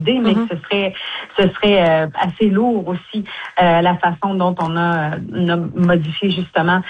mais que ce serait assez lourd aussi la façon dont on a modifié justement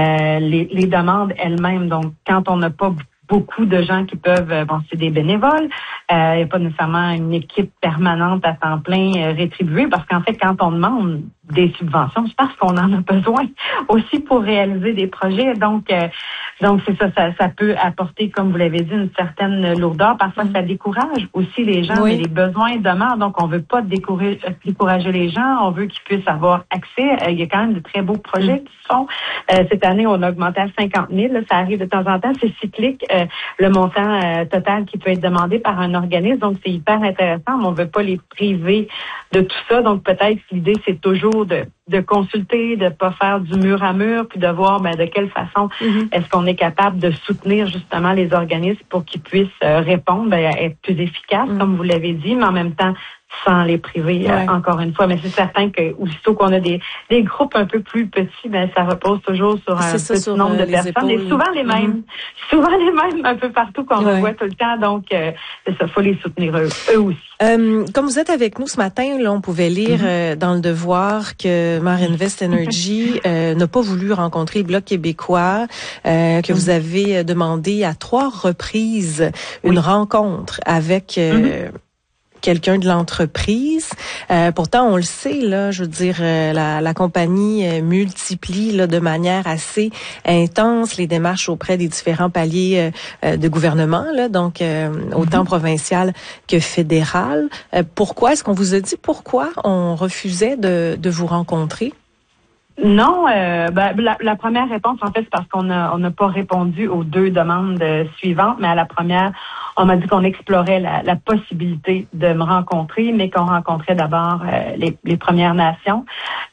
les demandes elles-mêmes. Donc, quand on n'a pas beaucoup de gens qui peuvent, c'est des bénévoles, il n'y a pas nécessairement une équipe permanente à temps plein rétribuée, parce qu'en fait, quand on demande des subventions, c'est parce qu'on en a besoin aussi pour réaliser des projets. Donc c'est ça peut apporter, comme vous l'avez dit, une certaine lourdeur. Parfois, ça décourage aussi les gens, mais les besoins demeurent. Donc, on veut pas décourager les gens. On veut qu'ils puissent avoir accès. Il y a quand même de très beaux projets qui se font. Cette année, on a augmenté à 50 000. Là, ça arrive de temps en temps. C'est cyclique, le montant total qui peut être demandé par un organisme. Donc, c'est hyper intéressant, mais on veut pas les priver de tout ça. Donc, peut-être que l'idée, c'est toujours de consulter, de pas faire du mur à mur, puis de voir de quelle façon est-ce qu'on est capable de soutenir justement les organismes pour qu'ils puissent répondre, être plus efficaces, comme vous l'avez dit, mais en même temps sans les priver, encore une fois. Mais c'est certain que aussitôt qu'on a des groupes un peu plus petits, ça repose toujours sur un petit nombre de personnes. Et souvent les mêmes. Souvent les mêmes un peu partout qu'on revoit tout le temps. Donc, c'est ça, faut les soutenir eux aussi. Comme vous êtes avec nous ce matin, là, on pouvait lire dans Le Devoir que Marinvest Energy n'a pas voulu rencontrer le Bloc québécois, que vous avez demandé à 3 reprises une rencontre avec quelqu'un de l'entreprise. Pourtant, on le sait, là, je veux dire, la compagnie multiplie là, de manière assez intense les démarches auprès des différents paliers de gouvernement, là, donc autant provincial que fédéral. Pourquoi est-ce qu'on vous a dit pourquoi on refusait de vous rencontrer? Non, la première réponse, en fait, c'est parce qu'on n'a pas répondu aux 2 demandes suivantes, mais à la première, on m'a dit qu'on explorait la possibilité de me rencontrer, mais qu'on rencontrait d'abord les Premières Nations.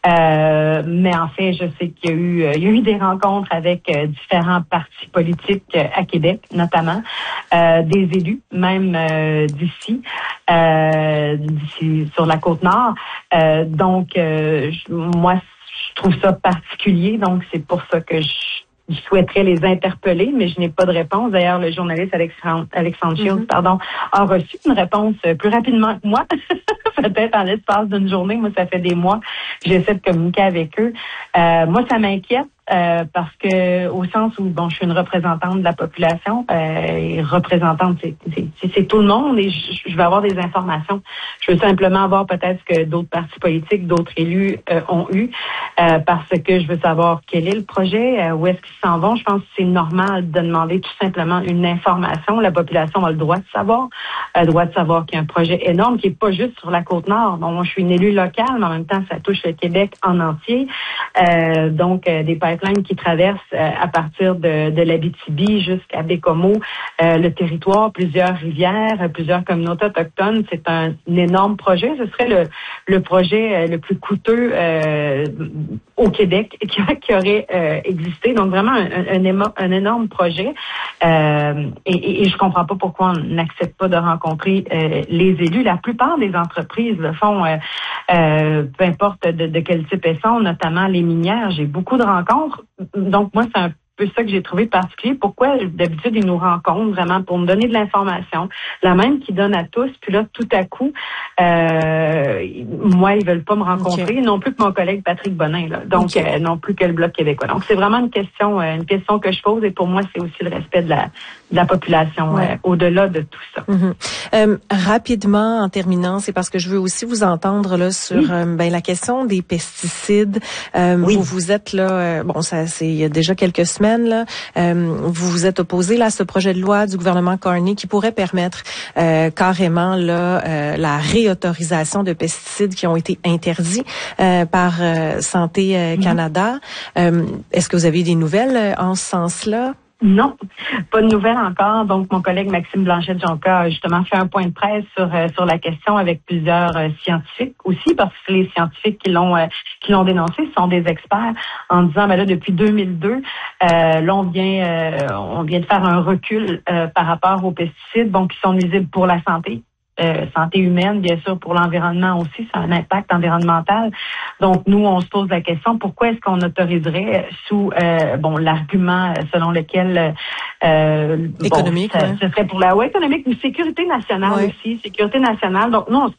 Mais en fait, je sais qu'il y a eu des rencontres avec différents partis politiques à Québec, notamment des élus, même d'ici sur la Côte-Nord. Donc, moi, je trouve ça particulier, donc c'est pour ça que je souhaiterais les interpeller, mais je n'ai pas de réponse. D'ailleurs, le journaliste Alexandre Shields, a reçu une réponse plus rapidement que moi, peut-être en l'espace d'une journée. Moi, ça fait des mois que j'essaie de communiquer avec eux. Moi, ça m'inquiète. Parce que au sens où je suis une représentante de la population et représentante c'est tout le monde et je veux avoir des informations. Je veux simplement avoir peut-être ce que d'autres partis politiques, d'autres élus ont eu parce que je veux savoir quel est le projet, où est-ce qu'ils s'en vont. Je pense que c'est normal de demander tout simplement une information. La population a le droit de savoir, qu'il y a un projet énorme qui est pas juste sur la Côte-Nord. Bon, moi, je suis une élue locale, mais en même temps, ça touche le Québec en entier. Donc, des pipelines qui traversent à partir de l'Abitibi jusqu'à Bécomo, le territoire, plusieurs rivières, plusieurs communautés autochtones. C'est un énorme projet. Ce serait le projet le plus coûteux au Québec qui aurait existé. Donc vraiment un énorme projet. Et je comprends pas pourquoi on n'accepte pas de rencontrer les élus. La plupart des entreprises le font, peu importe de quel type elles sont, notamment les minières. J'ai beaucoup de rencontres. Donc, moi, c'est un peu ça que j'ai trouvé particulier. Pourquoi, d'habitude, ils nous rencontrent vraiment pour me donner de l'information, la même qu'ils donnent à tous. Puis là, tout à coup, moi, ils veulent pas me rencontrer, non plus que mon collègue Patrick Bonin, là. Donc, non plus que le Bloc québécois. Donc, c'est vraiment une question que je pose. Et pour moi, c'est aussi le respect de la population, au-delà de tout ça. Rapidement, en terminant, c'est parce que je veux aussi vous entendre là sur la question des pesticides. Vous êtes là, ça c'est il y a déjà quelques semaines là, vous vous êtes opposé là à ce projet de loi du gouvernement Carney qui pourrait permettre carrément là la réautorisation de pesticides qui ont été interdits par Santé Canada. Est-ce que vous avez des nouvelles en ce sens-là? Non, pas de nouvelles encore. Donc, mon collègue Maxime Blanchet-Jonca a justement fait un point de presse sur la question avec plusieurs scientifiques aussi, parce que les scientifiques qui l'ont dénoncé sont des experts en disant, là, depuis 2002, là, on vient de faire un recul par rapport aux pesticides, qui sont nuisibles pour la santé. Santé humaine, bien sûr, pour l'environnement aussi, ça a un impact environnemental. Donc, nous, on se pose la question, pourquoi est-ce qu'on autoriserait sous l'argument selon lequel économique, ce serait pour la économique ou sécurité nationale aussi, sécurité nationale. Donc, nous, on se